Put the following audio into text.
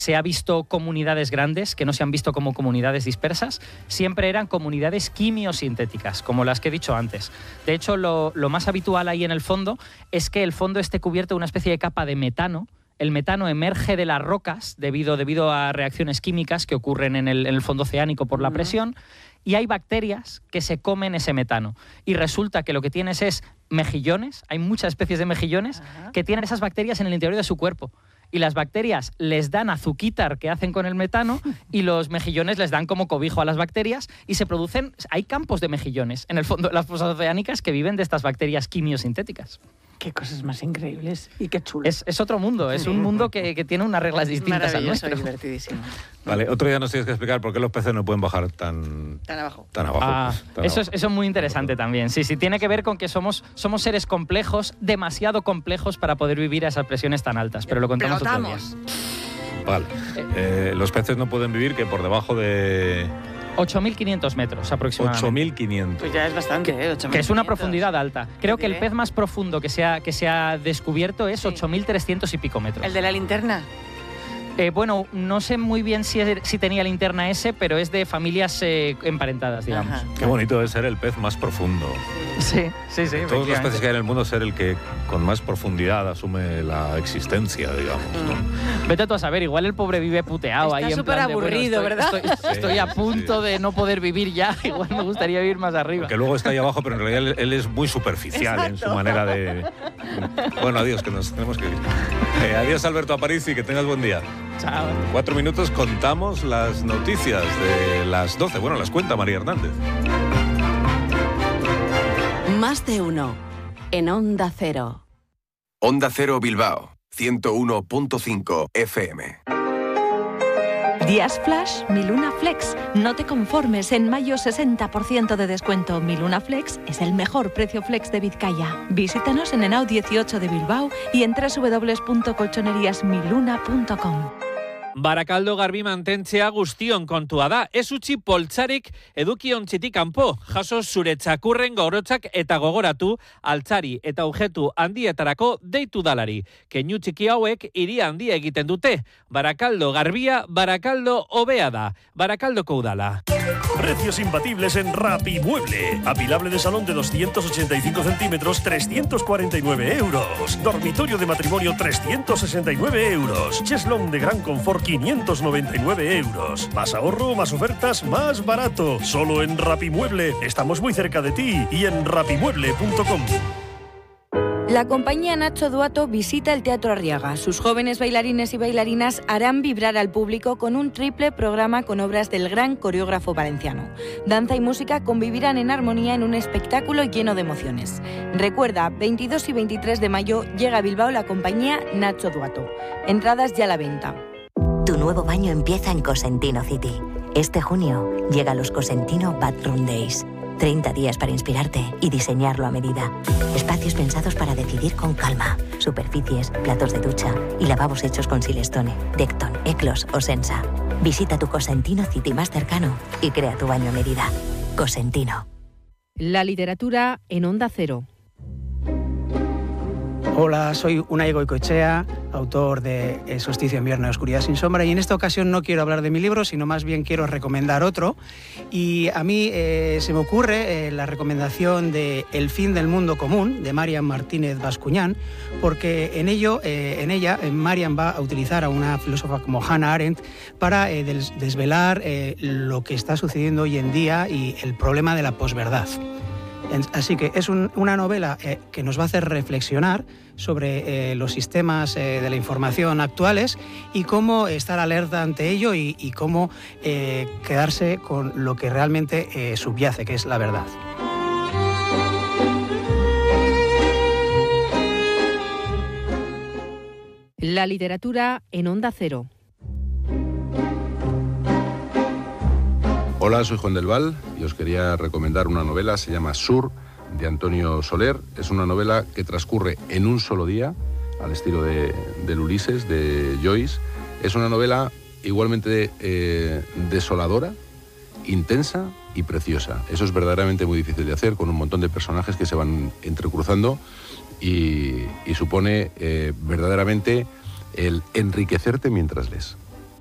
se ha visto comunidades grandes que no se han visto como comunidades dispersas, siempre eran comunidades quimiosintéticas, como las que he dicho antes. De hecho, lo más habitual ahí en el fondo es que el fondo esté cubierto de una especie de capa de metano. El metano emerge de las rocas debido a reacciones químicas que ocurren en el fondo oceánico por la presión, y hay bacterias que se comen ese metano. Y resulta que lo que tienes es mejillones, hay muchas especies de mejillones que tienen esas bacterias en el interior de su cuerpo. Y las bacterias les dan azuquítar que hacen con el metano y los mejillones les dan como cobijo a las bacterias y se producen... Hay campos de mejillones en el fondo de las fosas oceánicas que viven de estas bacterias quimiosintéticas. Qué cosas más increíbles y qué chulo. Es otro mundo, es un mundo que tiene unas reglas distintas al nuestro. Divertidísimo. Vale, otro día nos tienes que explicar por qué los peces no pueden bajar tan abajo. Eso es muy interesante también. Sí, tiene que ver con que somos seres complejos, demasiado complejos para poder vivir a esas presiones tan altas, pero lo contamos otro día. Vale. Los peces no pueden vivir que por debajo de 8.500 metros aproximadamente. 8.500. Pues ya es bastante, 8.500. Que es una profundidad alta. Creo que el pez más profundo que se ha descubierto es 8.300 y pico metros. ¿El de la linterna? Bueno, no sé muy bien si tenía linterna ese, pero es de familias emparentadas, digamos. Ajá. Qué bonito es ser el pez más profundo. Sí. Todos los peces que hay en el mundo, ser el que con más profundidad asume la existencia, digamos, ¿no? Vete tú a saber, igual el pobre vive puteado. Está ahí. Está súper aburrido, ¿verdad? Estoy a punto de no poder vivir ya, igual me gustaría vivir más arriba. Que luego está ahí abajo, pero en realidad él es muy superficial. Exacto. En su manera de... Bueno, adiós, que nos tenemos que ir. Adiós, Alberto Aparici, que tengas buen día. Chao. 4 minutos contamos las noticias de las 12. Bueno, las cuenta María Hernández. Más de uno en Onda Cero. Onda Cero Bilbao, 101.5 FM. Días Flash, Mi Luna Flex. No te conformes, en mayo 60% de descuento. Mi Luna Flex es el mejor precio flex de Vizcaya. Visítanos en Henao 18 de Bilbao y en www.colchoneríasmiluna.com. Barakaldo garbi mantentzea guztion kontua da. Ez utzi poltsarik eduki ontzitik kanpo. Jaso zure txakurren gorotzak eta gogoratu altzari eta objetu handietarako deitu dalari. Keinu txiki hauek hiri handia egiten dute. Barakaldo garbia, Barakaldo hobea da. Barakaldoko udala. Precios imbatibles en Rapimueble. Apilable de salón de 285 centímetros, 349 euros. Dormitorio de matrimonio, 369 euros. Cheslong de gran confort, 599 euros. Más ahorro, más ofertas, más barato. Solo en Rapimueble. Estamos muy cerca de ti y en rapimueble.com. La compañía Nacho Duato visita el Teatro Arriaga. Sus jóvenes bailarines y bailarinas harán vibrar al público con un triple programa con obras del gran coreógrafo valenciano. Danza y música convivirán en armonía en un espectáculo lleno de emociones. Recuerda, 22 y 23 de mayo llega a Bilbao la compañía Nacho Duato. Entradas ya a la venta. Tu nuevo baño empieza en Cosentino City. Este junio llega los Cosentino Bathroom Days. 30 días para inspirarte y diseñarlo a medida. Espacios pensados para decidir con calma. Superficies, platos de ducha y lavabos hechos con Silestone, Decton, Eclos o Sensa. Visita tu Cosentino City más cercano y crea tu baño a medida. Cosentino. La literatura en Onda Cero. Hola, soy Unai Goicoechea, autor de Solsticio Invierno y Oscuridad sin sombra, y en esta ocasión no quiero hablar de mi libro, sino más bien quiero recomendar otro. Y a mí se me ocurre la recomendación de El fin del mundo común, de Marian Martínez Bascuñán, porque en ella Marian va a utilizar a una filósofa como Hannah Arendt para desvelar lo que está sucediendo hoy en día y el problema de la posverdad. Así que es una novela que nos va a hacer reflexionar sobre los sistemas de la información actuales y cómo estar alerta ante ello y cómo quedarse con lo que realmente subyace, que es la verdad. La literatura en Onda Cero. Hola, soy Juan del Val y os quería recomendar una novela, se llama Sur, de Antonio Soler. Es una novela que transcurre en un solo día, al estilo del Ulises, de Joyce. Es una novela igualmente desoladora, intensa y preciosa. Eso es verdaderamente muy difícil de hacer, con un montón de personajes que se van entrecruzando y supone verdaderamente el enriquecerte mientras lees.